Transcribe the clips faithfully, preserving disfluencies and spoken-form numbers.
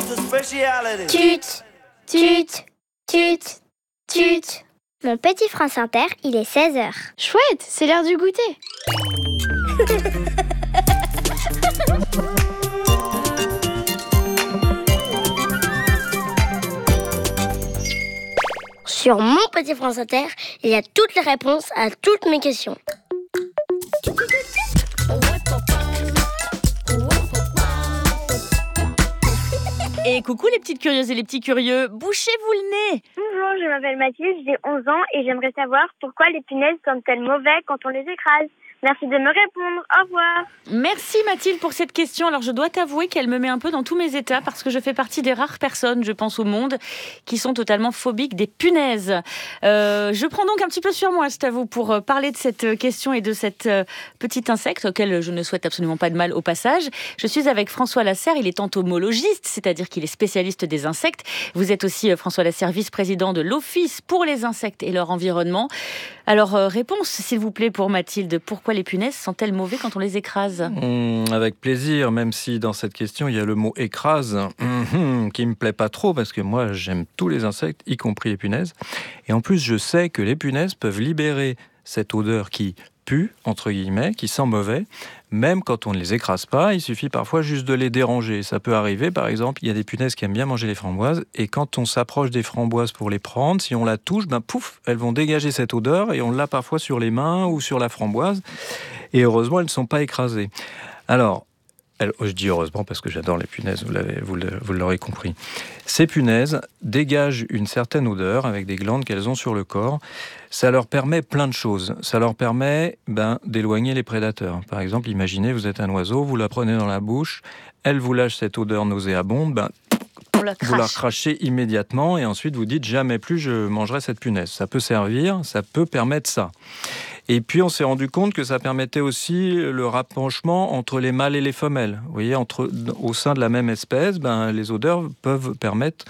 that's a speciality. Tut, tut, tut, tut. Mon petit France Inter, il est seize heures. Chouette, c'est l'heure du goûter. Sur mon petit France Inter, il y a toutes les réponses à toutes mes questions. Et coucou les petites curieuses et les petits curieux, bouchez-vous le nez. Bonjour, je m'appelle Mathilde, j'ai onze ans et j'aimerais savoir pourquoi les punaises sont-elles mauvaises quand on les écrase. Merci de me répondre, au revoir. Merci Mathilde pour cette question. Alors je dois t'avouer qu'elle me met un peu dans tous mes états parce que je fais partie des rares personnes, je pense au monde, qui sont totalement phobiques des punaises. Euh, je prends donc un petit peu sur moi, je t'avoue, pour parler de cette question et de cet euh, petit insecte auquel je ne souhaite absolument pas de mal au passage. Je suis avec François Lasserre, il est entomologiste, c'est-à-dire qu'il est spécialiste des insectes. Vous êtes aussi, euh, François Lasserre, vice-président de l'Office pour les insectes et leur environnement. Alors, euh, réponse, s'il vous plaît, pour Mathilde. Pourquoi les punaises sont-elles mauvaises quand on les écrase ? Mmh, Avec plaisir, même si dans cette question, il y a le mot « écrase mmh, » qui ne me plaît pas trop, parce que moi, j'aime tous les insectes, y compris les punaises. Et en plus, je sais que les punaises peuvent libérer cette odeur qui pue, entre guillemets, qui sent mauvais, même quand on ne les écrase pas. Il suffit parfois juste de les déranger. Ça peut arriver, par exemple, il y a des punaises qui aiment bien manger les framboises, et quand on s'approche des framboises pour les prendre, si on la touche, ben pouf, elles vont dégager cette odeur, et on l'a parfois sur les mains ou sur la framboise, et heureusement, elles ne sont pas écrasées. Alors, elles, je dis heureusement parce que j'adore les punaises, vous, l'avez, vous, le, vous l'aurez compris. Ces punaises dégagent une certaine odeur avec des glandes qu'elles ont sur le corps. Ça leur permet plein de choses. Ça leur permet ben, d'éloigner les prédateurs. Par exemple, imaginez, vous êtes un oiseau, vous la prenez dans la bouche, elle vous lâche cette odeur nauséabonde, ben, la vous la crachez immédiatement et ensuite vous dites jamais plus je mangerai cette punaise. Ça peut servir, ça peut permettre ça. Et puis on s'est rendu compte que ça permettait aussi le rapprochement entre les mâles et les femelles. Vous voyez, entre, au sein de la même espèce, ben, les odeurs peuvent permettre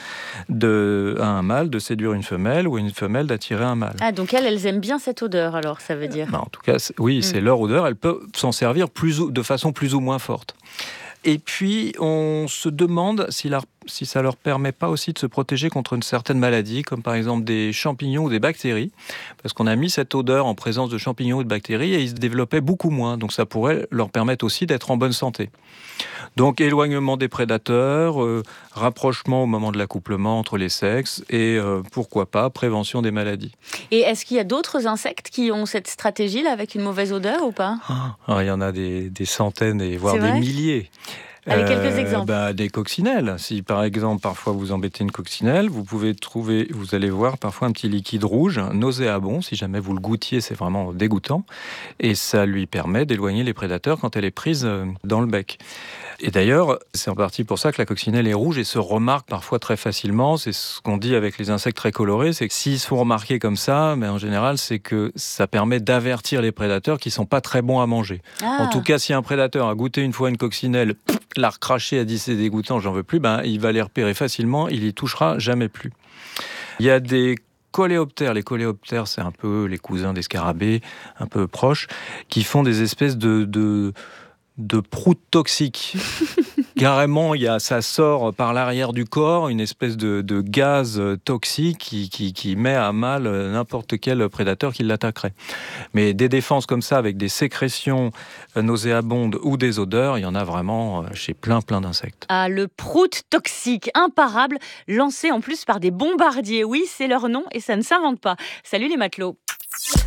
de, à un mâle de séduire une femelle ou à une femelle d'attirer un mâle. Ah, donc elles, elles aiment bien cette odeur, alors, ça veut dire. Ben, en tout cas, c'est, oui, mmh. c'est leur odeur. Elles peuvent s'en servir plus ou, de façon plus ou moins forte. Et puis, on se demande si, la, si ça leur permet pas aussi de se protéger contre une certaine maladie, comme par exemple des champignons ou des bactéries, parce qu'on a mis cette odeur en présence de champignons ou de bactéries et ils se développaient beaucoup moins. Donc ça pourrait leur permettre aussi d'être en bonne santé. Donc éloignement des prédateurs, euh, rapprochement au moment de l'accouplement entre les sexes et euh, pourquoi pas prévention des maladies. Et est-ce qu'il y a d'autres insectes qui ont cette stratégie-là avec une mauvaise odeur ou pas ? Ah, il y en a des, des centaines et voire des milliers. Allez, quelques exemples. Euh, bah, des coccinelles. Si par exemple, parfois vous embêtez une coccinelle, vous pouvez trouver, vous allez voir parfois un petit liquide rouge, nauséabond. Si jamais vous le goûtiez, c'est vraiment dégoûtant. Et ça lui permet d'éloigner les prédateurs quand elle est prise dans le bec. Et d'ailleurs, c'est en partie pour ça que la coccinelle est rouge et se remarque parfois très facilement. C'est ce qu'on dit avec les insectes très colorés, c'est que s'ils se font remarquer comme ça, mais en général, c'est que ça permet d'avertir les prédateurs qui sont pas très bons à manger. Ah. En tout cas, si un prédateur a goûté une fois une coccinelle, l'a recraché, a dit c'est dégoûtant, j'en veux plus, ben il va les repérer facilement, il y touchera jamais plus. Il y a des coléoptères. Les coléoptères, c'est un peu les cousins des scarabées, un peu proches, qui font des espèces de... de de proutes toxiques. Carrément, il y a, ça sort par l'arrière du corps, une espèce de, de gaz toxique qui, qui, qui met à mal n'importe quel prédateur qui l'attaquerait. Mais des défenses comme ça, avec des sécrétions nauséabondes ou des odeurs, il y en a vraiment chez plein, plein d'insectes. Ah, le prout toxique, imparable, lancé en plus par des bombardiers. Oui, c'est leur nom et ça ne s'invente pas. Salut les matelots.